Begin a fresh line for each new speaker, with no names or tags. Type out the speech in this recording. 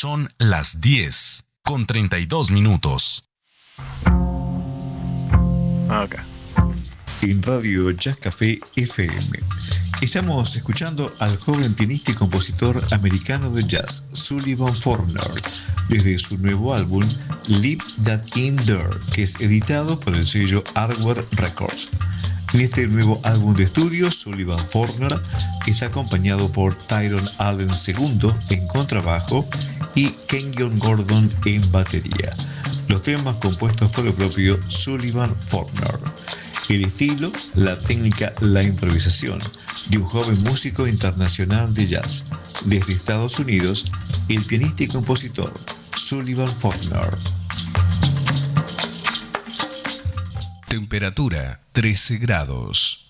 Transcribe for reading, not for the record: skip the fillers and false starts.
Son las 10:32.
Okay.
En Radio Jazz Café FM estamos escuchando al joven pianista y compositor americano de jazz Sullivan Forner desde su nuevo álbum Leave That In There, que es editado por el sello Hardware Records. En este nuevo álbum de estudio, Sullivan Forner es acompañado por Tyrone Allen II en contrabajo y Kenyon Gordon en batería. Los temas compuestos por el propio Sullivan Forner. El estilo, la técnica, la improvisación de un joven músico internacional de jazz. Desde Estados Unidos, el pianista y compositor Sullivan Forner.
Temperatura 13 grados.